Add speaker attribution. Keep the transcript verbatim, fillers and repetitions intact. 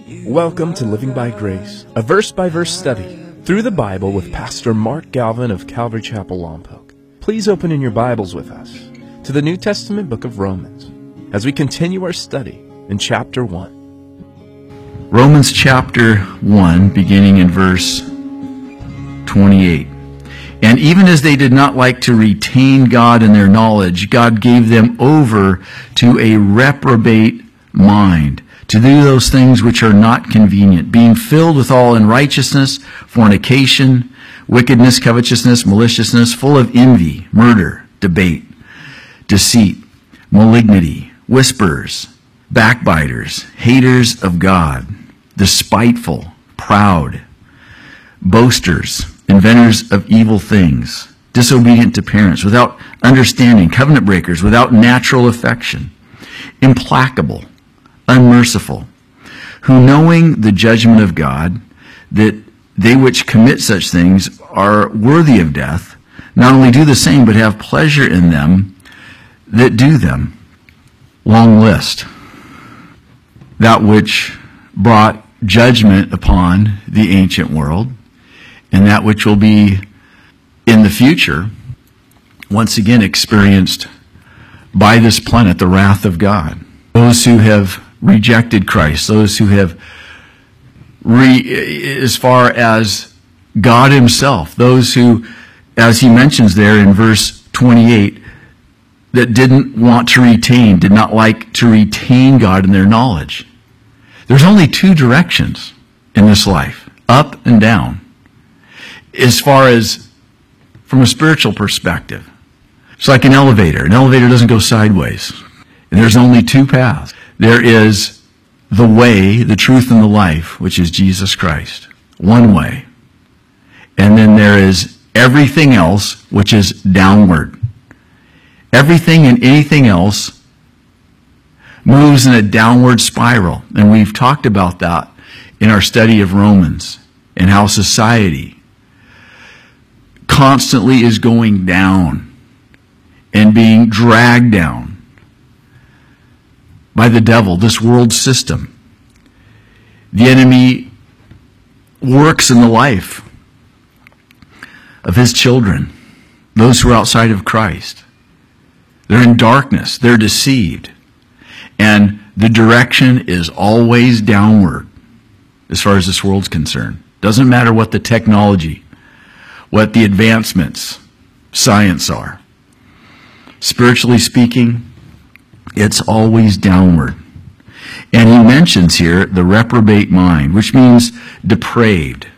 Speaker 1: Welcome to Living by Grace, a verse-by-verse study through the Bible with Pastor Mark Galvin of Calvary Chapel, Lompoc. Please open in your Bibles with us to the New Testament book of Romans as we continue our study in chapter one.
Speaker 2: Romans chapter one, beginning in verse twenty-eight. And even as they did not like to retain God in their knowledge, God gave them over to a reprobate mind, to do those things which are not convenient, being filled with all unrighteousness, fornication, wickedness, covetousness, maliciousness, full of envy, murder, debate, deceit, malignity, whisperers, backbiters, haters of God, despiteful, proud, boasters, inventors of evil things, disobedient to parents, without understanding, covenant breakers, without natural affection, implacable, unmerciful, who knowing the judgment of God, that they which commit such things are worthy of death, not only do the same, but have pleasure in them that do them. Long list. That which brought judgment upon the ancient world, and that which will be in the future, once again experienced by this planet, the wrath of God. Those who have rejected Christ, those who have, re, as far as God himself, those who, as he mentions there in verse twenty-eight, that didn't want to retain, did not like to retain God in their knowledge. There's only two directions in this life, up and down. As far as from a spiritual perspective, it's like an elevator. An elevator doesn't go sideways. And there's only two paths. There is the way, the truth, and the life, which is Jesus Christ. One way. And then there is everything else, which is downward. Everything and anything else moves in a downward spiral. And we've talked about that in our study of Romans and how society constantly is going down and being dragged down by the devil, this world system. The enemy works in the life of his children, those who are outside of Christ. They're in darkness, they're deceived, and the direction is always downward as far as this world's concerned. Doesn't matter what the technology, what the advancements, science are. Spiritually speaking, it's always downward. And he mentions here the reprobate mind, which means depraved,